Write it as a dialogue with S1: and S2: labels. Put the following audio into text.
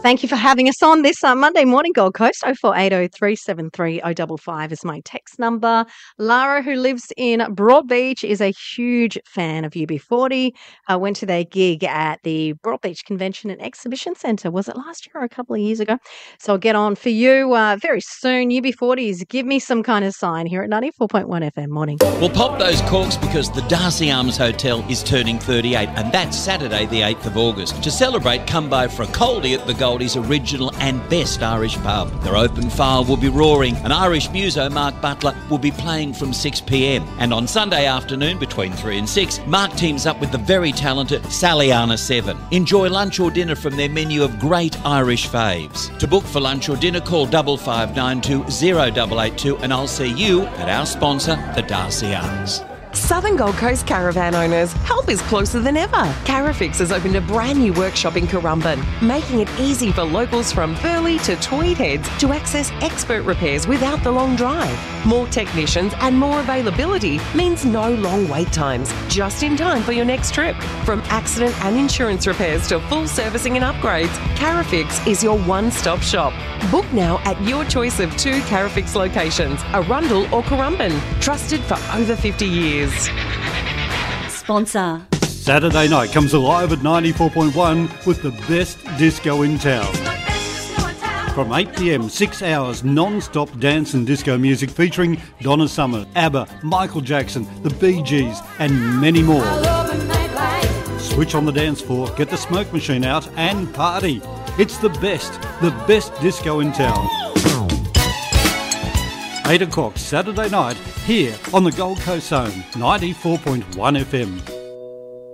S1: Thank you for having us on this Monday morning, Gold Coast. 0480 373 055 is my text number. Lara, who lives in Broadbeach, is a huge fan of UB40. I went to their gig at the Broadbeach Convention and Exhibition Centre. Was it last year or a couple of years ago? So I'll get on for you very soon. UB40s, give me some kind of sign here at 94.1 FM. Morning.
S2: Well, pop those corks because the Darcy Arms Hotel is turning 38, and that's Saturday the 8th of August. To celebrate, come by for a coldie at the Goldie's original and best Irish pub. Their open file will be roaring, and Irish muso Mark Butler will be playing from 6 p.m. And on Sunday afternoon between 3 and 6, Mark teams up with the very talented Saliana 7. Enjoy lunch or dinner from their menu of great Irish faves. To book for lunch or dinner, call 5592 0882 and I'll see you at our sponsor, the Darcy Arms.
S3: Southern Gold Coast caravan owners, help is closer than ever. Carafix has opened a brand new workshop in Currumbin, making it easy for locals from Burleigh to Tweed Heads to access expert repairs without the long drive. More technicians and more availability means no long wait times, just in time for your next trip. From accident and insurance repairs to full servicing and upgrades, Carafix is your one-stop shop. Book now at your choice of 2 Carafix locations, Arundel or Currumbin, trusted for over 50 years.
S4: Sponsor.
S5: Saturday night comes alive at 94.1 with the best disco in town. From 8 p.m, 6 hours non-stop dance and disco music featuring Donna Summer, ABBA, Michael Jackson, the Bee Gees and many more. Switch on the dance floor, get the smoke machine out and party. It's the best disco in town. 8 o'clock Saturday night here on the Gold Coast Zone, 94.1 FM.